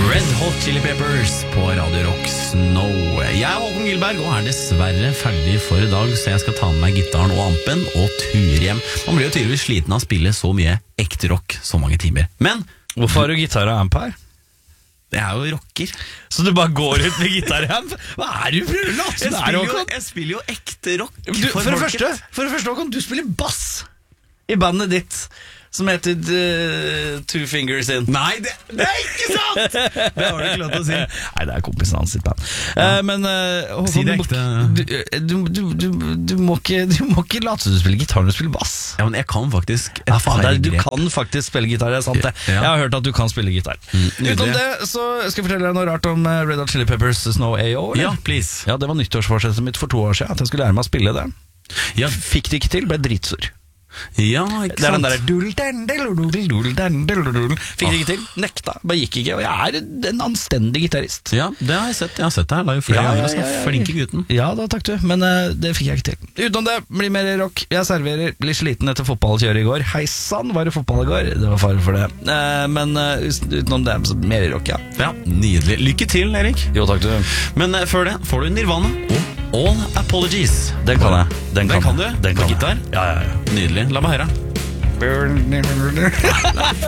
Red Hot Chili Peppers på Radio Rock Snow. Jeg er Håkon Gilberg og er dessverre ferdig for i dag, så jeg skal ta med meg gitaren og ampen og ture hjem. Man blir jo tydeligvis sliten av å spille så mye ekte rock så mange timer. Men hvorfor har du gitar og amp her? det er jo rocker. Så du bare går ut med gitar og amp? Hva er det du prøver nå? Jeg spiller jo ekte rock For det første, Håkon, du spiller bass i bandet ditt som heter Two Fingers In. Nei, det er ikke sant! Det har du ikke lov til å si. Nei, det er kompisen hans sitt band. Men Håkon, Si det ekte. du må ikke late som du spiller gitar når du spiller bass. Ja, men jeg kan faktisk Du kan faktisk spille gitar, det er sant det. Ja. Jeg har hørt at du kan spille gitar. Utenom det så skal jeg fortelle deg noe rart om Red Hot Chili Peppers Snow AO. Ja, please. Ja, det var nyttårsforsettet mitt for 2 år siden, at jeg skulle lære meg å spille det. Ja, Fikk det ikke til, ble dritsur. ja ikke Det er sant? den der fikk det ikke til, nekta, bare gikk ikke. Og jeg er en anstendig gitarist. Ja, det har jeg sett. Jeg har sett det her. Det er jo flere andre som er flinke gutten. Ja da, takk du, men det fikk jeg ikke til. Utenom det, blir mer rock. Jeg serverer litt sliten etter fotballkjøret i går. Hei sann, var det fotball i går? Det var fare for det. Men utenom det, så mer rock, ja. Ja, nydelig. Lykke til, Erik. Jo, takk du. Men før det får du Nirvana og All Apologies. Den kan jeg. Den kan du? Den På kan gitar? Ja. Nydelig. La meg høre.